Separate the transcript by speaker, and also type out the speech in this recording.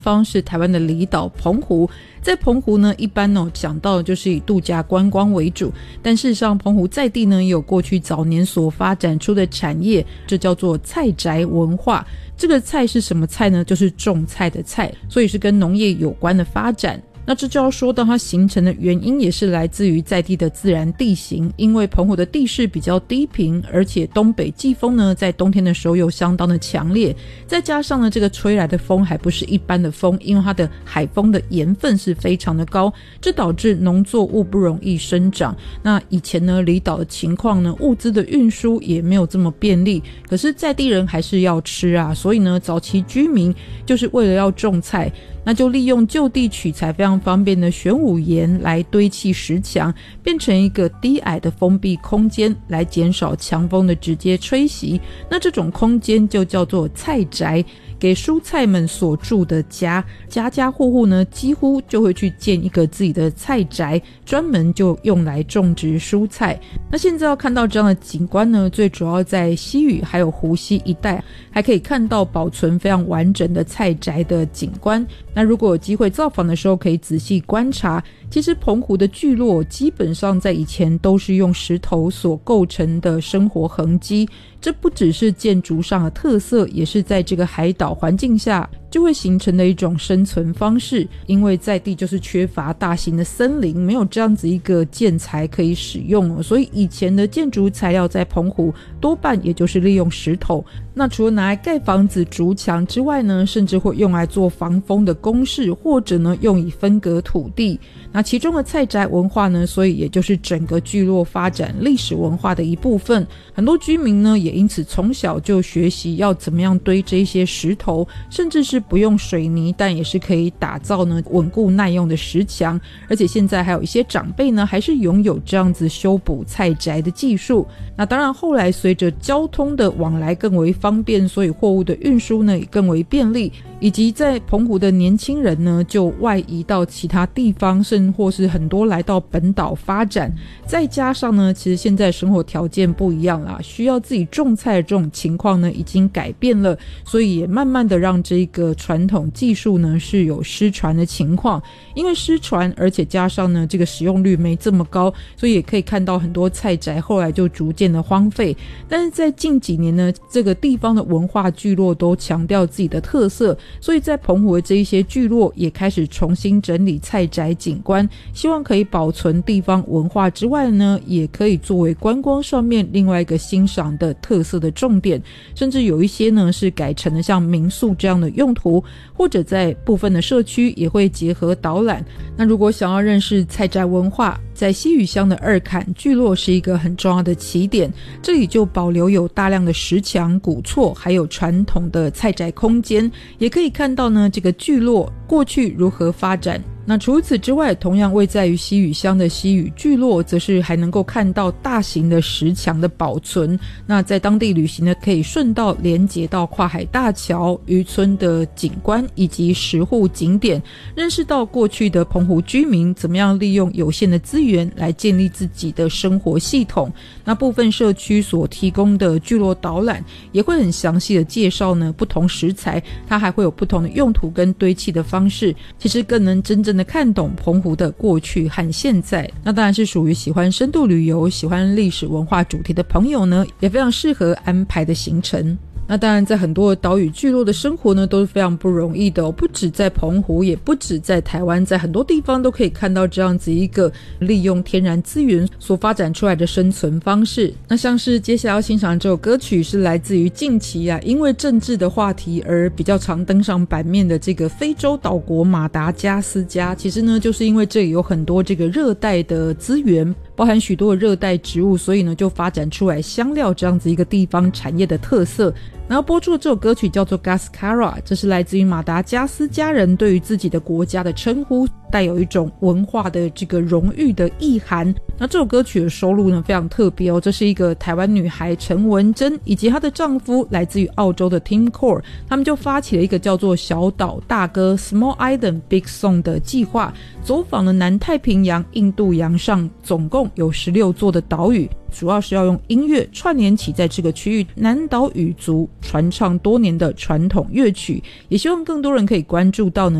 Speaker 1: 方是台湾的离岛澎湖。在澎湖呢，一般讲到的就是以度假观光为主，但事实上澎湖在地呢也有过去早年所发展出的产业，这叫做菜宅文化。这个菜是什么菜呢？就是种菜的菜，所以是跟农业有关的发展。那这就要说到它形成的原因，也是来自于在地的自然地形。因为澎湖的地势比较低平，而且东北季风呢在冬天的时候又相当的强烈，再加上呢这个吹来的风还不是一般的风，因为它的海风的盐分是非常的高，这导致农作物不容易生长。那以前呢离岛的情况呢，物资的运输也没有这么便利，可是在地人还是要吃啊，所以呢早期居民就是为了要种菜，那就利用就地取材非常方便的玄武岩来堆砌石墙，变成一个低矮的封闭空间，来减少强风的直接吹袭。那这种空间就叫做菜宅，给蔬菜们所住的家，家家户户呢几乎就会去建一个自己的菜宅，专门就用来种植蔬菜。那现在要看到这样的景观呢，最主要在西屿还有湖西一带，还可以看到保存非常完整的菜宅的景观。那如果有机会造访的时候，可以仔细观察，其实澎湖的聚落基本上在以前都是用石头所构成的生活痕迹，这不只是建筑上的特色，也是在这个海岛环境下就会形成的一种生存方式。因为在地就是缺乏大型的森林，没有这样子一个建材可以使用，所以以前的建筑材料在澎湖多半也就是利用石头。那除了拿来盖房子筑墙之外呢，甚至会用来做防风的工事，或者呢用以分隔土地。那其中的菜宅文化呢，所以也就是整个聚落发展历史文化的一部分。很多居民呢也因此从小就学习要怎么样堆这些石头，甚至是不用水泥，但也是可以打造呢稳固耐用的石墙。而且现在还有一些长辈呢还是拥有这样子修补菜宅的技术。那当然后来随着交通的往来更为方便，所以货物的运输呢也更为便利，以及在澎湖的年轻人呢就外移到其他地方，甚或是很多来到本岛发展。再加上呢其实现在生活条件不一样啦，需要自己种菜的这种情况呢已经改变了，所以也慢慢的让这个传统技术呢是有失传的情况。因为失传，而且加上呢这个使用率没这么高，所以也可以看到很多菜宅后来就逐渐的荒废。但是在近几年呢，这个地方的文化聚落都强调自己的特色，所以在澎湖的这一些聚落也开始重新整理菜宅景观，希望可以保存地方文化之外呢，也可以作为观光上面另外一个欣赏的特色的重点。甚至有一些呢是改成了像民宿这样的用途，或者在部分的社区也会结合导览。那如果想要认识菜宅文化，在西屿乡的二坎聚落是一个很重要的起点，这里就保留有大量的石墙、古厝，还有传统的菜宅空间，也可以看到呢这个聚落过去如何发展。那除此之外，同样位在于西屿乡的西屿聚落，则是还能够看到大型的石墙的保存。那在当地旅行呢，可以顺道连接到跨海大桥、渔村的景观以及石户景点，认识到过去的澎湖居民怎么样利用有限的资源来建立自己的生活系统。那部分社区所提供的聚落导览也会很详细的介绍呢不同食材，它还会有不同的用途跟堆砌的方式，其实更能真正的看懂澎湖的过去和现在。那当然是属于喜欢深度旅游、喜欢历史文化主题的朋友呢，也非常适合安排的行程。那当然在很多的岛屿聚落的生活呢都是非常不容易的不止在澎湖，也不止在台湾，在很多地方都可以看到这样子一个利用天然资源所发展出来的生存方式。那像是接下来要欣赏这首歌曲是来自于近期因为政治的话题而比较常登上版面的这个非洲岛国马达加斯加。其实呢就是因为这里有很多这个热带的资源，包含许多的热带植物，所以呢就发展出来香料这样子一个地方产业的特色。然后播出的这首歌曲叫做 Gascara， 这是来自于马达加斯加人对于自己的国家的称呼。 带有一种文化的这个荣誉的意涵。那这首歌曲的收录呢非常特别这是一个台湾女孩陈文珍以及她的丈夫来自于澳洲的 Tim Core， 他们就发起了一个叫做小岛大歌 Small Island Big Song 的计划，走访了南太平洋、印度洋上总共有16座的岛屿，主要是要用音乐串联起在这个区域南岛语族传唱多年的传统乐曲，也希望更多人可以关注到呢